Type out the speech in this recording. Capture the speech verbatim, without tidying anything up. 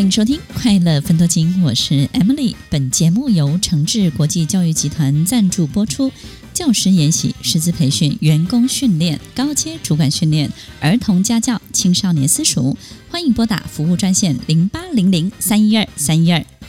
欢迎收听快乐分多金，我是 Emily。 本节目由诚志国际教育集团赞助播出。教师研习、师资培训、员工训练、高阶主管训练、儿童家教、青少年私塾，欢迎拨打服务专线零八零零三一二三一二。